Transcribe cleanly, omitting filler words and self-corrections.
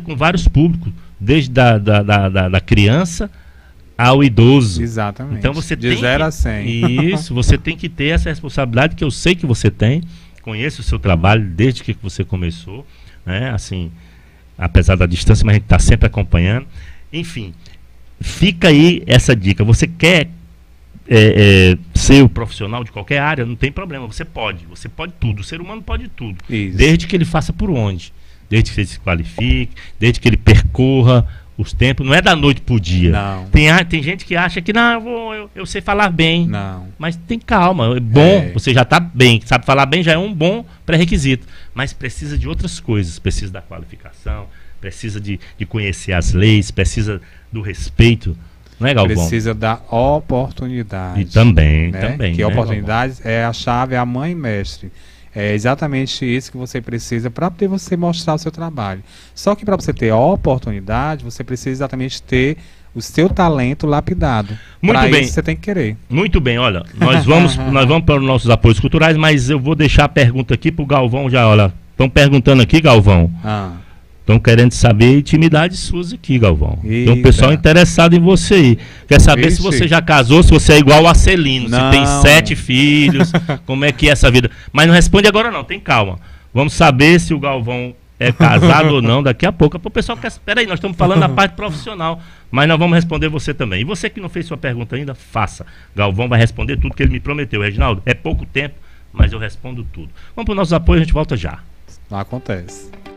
com vários públicos, desde da criança ao idoso. Exatamente. Então você de tem 0 a 100. Isso, você tem que ter essa responsabilidade que eu sei que você tem. Conheço o seu trabalho desde que você começou, né? Assim, apesar da distância, mas a gente está sempre acompanhando. Enfim, fica aí essa dica. Você quer ser o profissional de qualquer área, não tem problema, você pode tudo, o ser humano pode tudo. Isso. Desde que ele faça por onde, desde que ele se qualifique, desde que ele percorra os tempos, não é da noite pro dia. Não. Tem gente que acha que não, eu sei falar bem. Não. Mas tem calma, é bom, você já está bem, sabe falar bem, já é um bom pré-requisito, mas precisa de outras coisas, precisa da qualificação, precisa de conhecer as leis, precisa do respeito, não é, Galvão? Precisa da oportunidade. E também, né? também. Que né, oportunidade é a chave, é a mãe mestre. É exatamente isso que você precisa para poder você mostrar o seu trabalho. Só que para você ter a oportunidade, você precisa exatamente ter o seu talento lapidado. Muito bem. Isso você tem que querer. Muito bem, olha, nós vamos para os nossos apoios culturais, mas eu vou deixar a pergunta aqui pro Galvão já, olha. Estão perguntando aqui, Galvão. Estão querendo saber intimidades suas aqui, Galvão. Eita. Tem um pessoal interessado em você aí. Quer saber se você já casou, se você é igual o Acelino, se tem 7 filhos, como é que é essa vida. Mas não responde agora não, tem calma. Vamos saber se o Galvão é casado ou não daqui a pouco. O pessoal quer... Espera aí, nós estamos falando da parte profissional, mas nós vamos responder você também. E você que não fez sua pergunta ainda, faça. Galvão vai responder tudo que ele me prometeu. Reginaldo, é pouco tempo, mas eu respondo tudo. Vamos para os nossos apoios, a gente volta já. Não acontece.